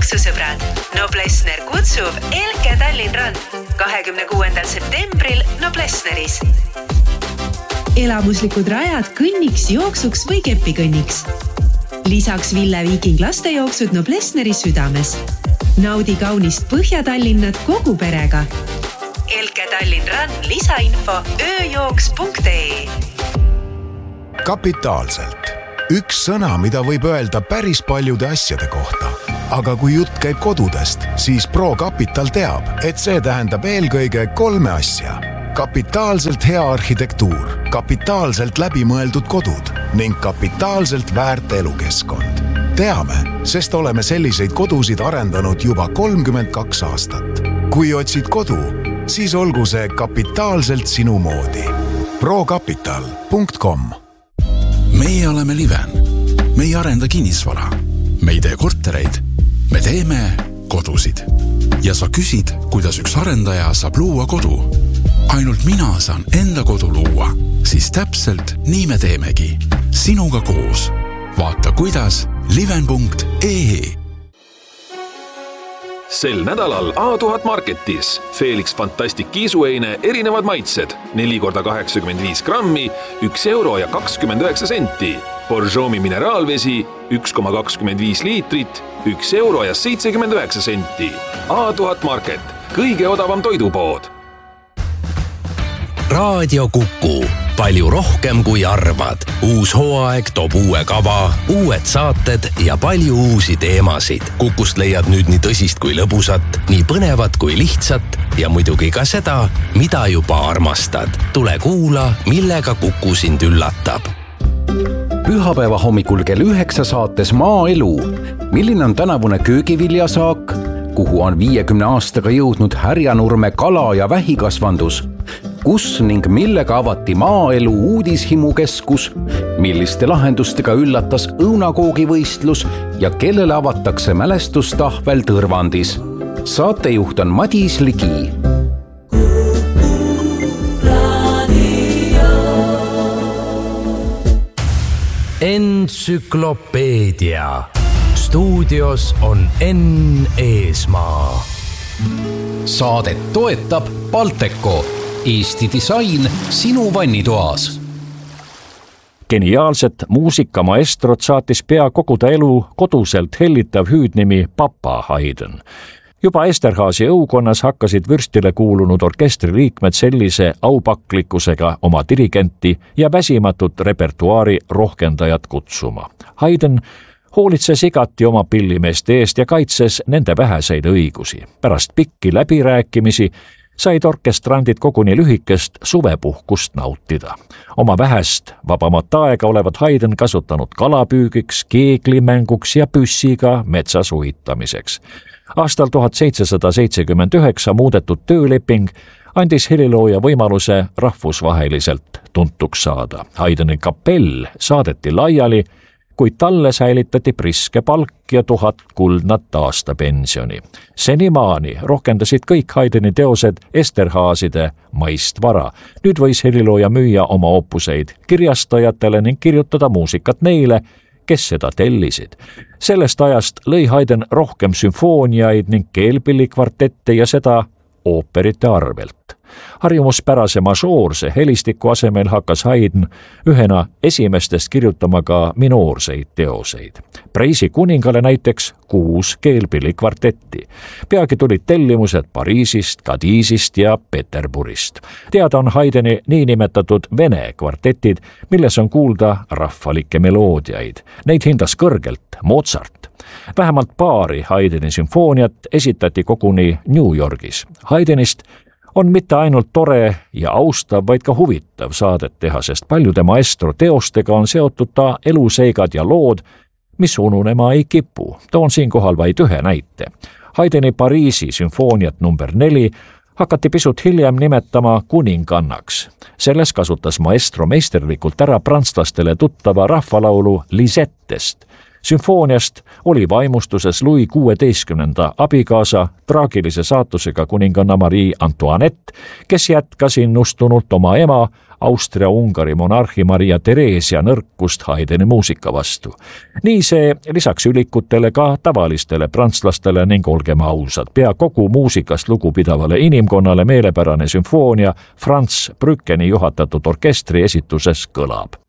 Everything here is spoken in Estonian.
jooksusõbrad, Noblessner kutsub Elke Tallinn Run 26. septembril Noblessneris. Elamuslikud rajad kõnniks, jooksuks või kepikõnniks. Lisaks Ville Viiking lastejooksud Noblessneri südames. Naudi kaunist Põhja-Tallinnat kogu perega. Elke Tallinn Run lisainfo ööjooks.ee. Kapitaalselt. Üks sõna, mida võib öelda päris paljude asjade kohta. Aga kui jutt käib kodudest, siis ProCapital teab, et see tähendab eelkõige 3 asja. Kapitaalselt hea arhitektuur, kapitaalselt läbimõeldud kodud ning kapitaalselt väärt elukeskkond. Teame, sest oleme selliseid kodusid arendanud juba 32 aastat. Kui otsid kodu, siis olgu see kapitaalselt sinu moodi. procapital.com. Meie oleme Liven. Me ei arenda kinnisvara. Me ei tee kortereid. Me teeme kodusid. Ja sa küsid, kuidas üks arendaja saab luua kodu. Ainult mina saan enda kodu luua. Siis täpselt nii me teemegi. Sinuga koos. Vaata kuidas liven.ee. Sel nädalal A1000 Marketis Felix Fantastic kiisueine erinevad maitsed 4x85 grammi, 1 euro ja 29 senti. Borjomi mineraalvesi 1,25 liitrit, 1 euro ja 79 senti. A1000 Market, kõige odavam toidupood. Raadio Kuku. Palju rohkem kui arvad. Uus hooaeg toob uue kava, uued saated ja palju uusi teemasid. Kukust leiad nüüd nii tõsist kui lõbusat, nii põnevat kui lihtsat ja muidugi ka seda, mida juba armastad. Tule kuula, millega Kuku sind üllatab. Pühapäeva hommikul kell 9 saates Maaelu. Milline on tänavune köögiviljasaak? Kuhu on 50 aastaga jõudnud Härjanurme kala- ja vähikasvandus? Kus ning millega avati Maaelu uudishimukeskus? Milliste lahendustega üllatas õunakoogivõistlus ja kellele avatakse mälestustahvel Tõrvandis? Saatejuht on Madis Ligi. Entsüklopeedia. Stuudios on Enn Eesmaa. Saadet toetab Balteco. Eesti disain sinu vannitoas. Geniaalset muusikamaestrot saatis pea koguda elu koduselt hellitav hüüdnimi Papa Haydn. Juba Esterhaasi õukonnas hakkasid vürstile kuulunud orkestriliikmed sellise aupaklikkusega oma dirigenti ja väsimatut repertuaari rohkendajat kutsuma. Haydn hoolitses igati oma pillimeeste eest ja kaitses nende väheseid õigusi. Pärast pikki läbirääkimisi said orkestrandid koguni lühikest suvepuhkust nautida. Oma vähest vabamat aega olevat Haydn kasutanud kalapüügiks, keeglimänguks ja püssiga metsas uitamiseks. Aastal 1779 muudetud tööleping andis helilooja võimaluse rahvusvaheliselt tuntuks saada. Haydni kapell saadeti laiali, kuid talle säilitati priske palk ja 1000 kuldnat aastapensioni. Senimaani rohkendasid kõik Haydni teosed Esterhaaside maist vara. Nüüd võis helilooja müüa oma opuseid kirjastajatele ning kirjutada muusikat neile, kes seda tellisid. Sellest ajast lõi Haydn rohkem sümfooniaid ning keelpillikvartette ja seda ooperite arvelt. Harjumuspärase mažoorse helistiku asemel hakkas Haydn ühena esimestest kirjutama ka minoorseid teoseid. Preisi kuningale näiteks 6 keelpillikvartetti. Peagi tulid tellimused Pariisist, Kadiisist ja Peterburist. Teada on Haydni niinimetatud vene kvartetid, milles on kuulda rahvalikke meloodiaid. Neid hindas kõrgelt Mozart. Vähemalt paari Haydni sümfooniat esitati koguni New Yorgis. Haydnist on mitte ainult tore ja austav, vaid ka huvitav saadet teha, sest paljude maestro teostega on seotud ta eluseigad ja lood, mis ununema ei kipu. Toon siinkohal vaid ühe näite. Haydni Pariisi sümfooniat number 4 hakati pisut hiljem nimetama kuningannaks. Selles kasutas maestro meisterlikult ära prantslastele tuttava rahvalaulu Lisettest. Sümfooniast oli vaimustuses Louis XVI abikaasa traagilise saatusega kuninganna Marie Antoinette, kes jätkas innustunult oma ema Austria-Ungari monarhi Maria Theresia nõrkust Haydni muusika vastu. Nii see lisaks ülikutele ka tavalistele prantslastele ning olgem ausad, pea kogu muusikast lugupidavale inimkonnale meelepärane sümfoonia Franz Brückeni juhatatud orkestri esituses kõlab.